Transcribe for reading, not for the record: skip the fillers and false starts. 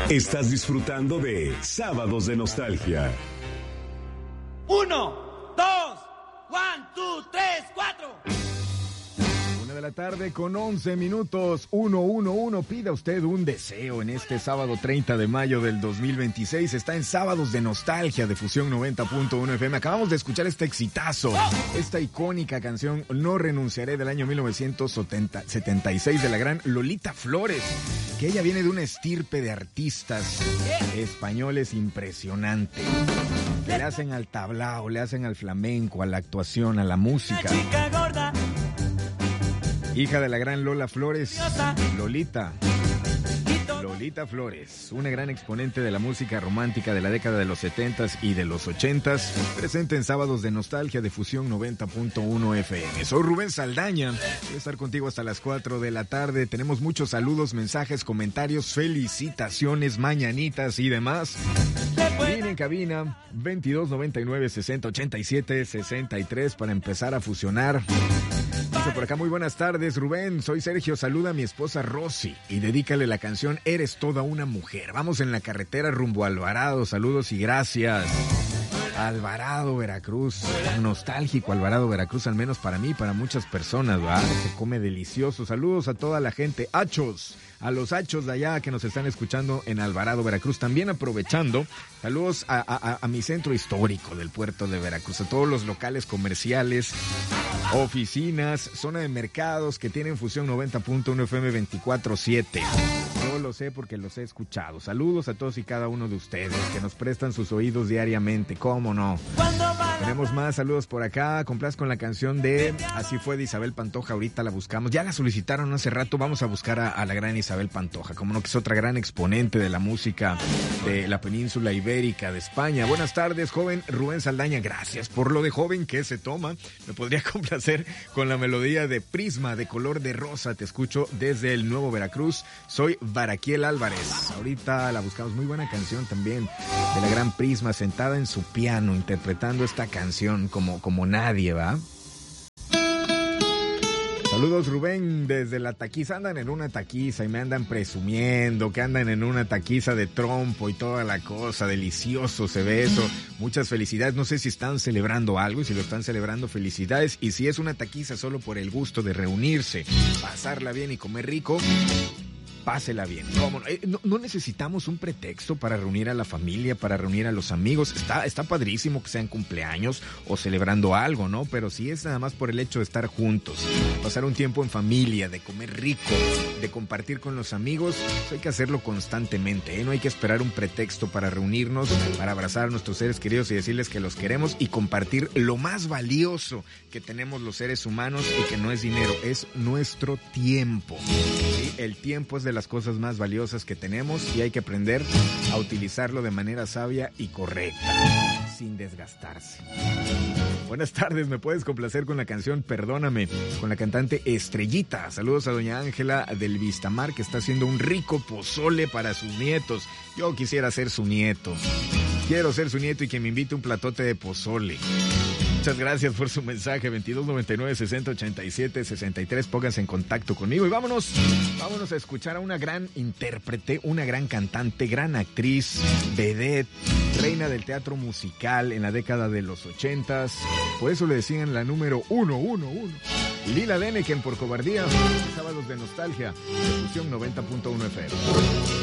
Estás disfrutando de Sábados de Nostalgia. 1, 2, 1, 2, 3, 4. 1 de la tarde con 11 minutos. 111. Pida usted un deseo en este sábado 30 de mayo del 2026. Está en Sábados de Nostalgia de Fusión 90.1 FM. Acabamos de escuchar este exitazo, esta icónica canción No Renunciaré del año 1976 de la gran Lolita Flores, que ella viene de una estirpe de artistas españoles impresionante. Le hacen al tablao, le hacen al flamenco, a la actuación, a la música. Hija de la gran Lola Flores, Lolita Flores, una gran exponente de la música romántica de la década de los 70s y de los 80s, presente en Sábados de Nostalgia de Fusión 90.1 FM. Soy Rubén Saldaña, voy a estar contigo hasta las 4 de la tarde. Tenemos muchos saludos, mensajes, comentarios, felicitaciones, mañanitas y demás. Línea en cabina 2299-6087-63 para empezar a fusionar. Por acá, muy buenas tardes, Rubén. Soy Sergio. Saluda a mi esposa Rosy y dedícale la canción Eres toda una mujer. Vamos en la carretera rumbo a Alvarado. Saludos y gracias. Alvarado, Veracruz. Nostálgico Alvarado, Veracruz, al menos para mí y para muchas personas, ¿verdad? Se come delicioso. Saludos a toda la gente. Achos. A los achos de allá que nos están escuchando en Alvarado, Veracruz. También aprovechando, saludos a mi centro histórico del puerto de Veracruz, a todos los locales comerciales, oficinas, zona de mercados que tienen Fusión 90.1 FM 24/7. Yo lo sé porque los he escuchado. Saludos a todos y cada uno de ustedes que nos prestan sus oídos diariamente. ¿Cómo no? Tenemos más saludos por acá. Complaz con la canción de Así fue de Isabel Pantoja. Ahorita la buscamos. Ya la solicitaron hace rato. Vamos a buscar a la gran Isabel Pantoja. Como no, que es otra gran exponente de la música de la península ibérica de España. Buenas tardes, joven Rubén Saldaña. Gracias por lo de joven que se toma. Me podría complacer con la melodía de Prisma de color de rosa. Te escucho desde el Nuevo Veracruz. Soy Baraquiel Álvarez. Ahorita la buscamos. Muy buena canción también de la gran Prisma, sentada en su piano interpretando esta canción como nadie, ¿va? Saludos, Rubén, desde la taquiza. Andan en una taquiza y me andan presumiendo que andan en una taquiza de trompo y toda la cosa. Delicioso se ve eso. Muchas felicidades. No sé si están celebrando algo y si lo están celebrando, felicidades. Y si es una taquiza solo por el gusto de reunirse, pasarla bien y comer rico, pásela bien. ¿Cómo no? No necesitamos un pretexto para reunir a la familia, para reunir a los amigos. Está padrísimo que sean cumpleaños o celebrando algo, ¿no? Pero si es nada más por el hecho de estar juntos, pasar un tiempo en familia, de comer rico, de compartir con los amigos, pues hay que hacerlo constantemente, ¿eh? No hay que esperar un pretexto para reunirnos, para abrazar a nuestros seres queridos y decirles que los queremos y compartir lo más valioso que tenemos los seres humanos y que no es dinero, es nuestro tiempo. ¿Sí? El tiempo es de las cosas más valiosas que tenemos y hay que aprender a utilizarlo de manera sabia y correcta, sin desgastarse. Buenas tardes, ¿me puedes complacer con la canción Perdóname, con la cantante Estrellita? Saludos a doña Ángela del Vistamar, que está haciendo un rico pozole para sus nietos. Yo quisiera ser su nieto. Quiero ser su nieto y que me invite un platote de pozole. Muchas gracias por su mensaje. 2299-6087-63. Pónganse en contacto conmigo y vámonos a escuchar a una gran intérprete, una gran cantante, gran actriz, vedette, reina del teatro musical en la década de los 80s. Por eso le decían la número 111. Lila Deneken, por cobardía. Sábados de Nostalgia, de Fusión 90.1 FM.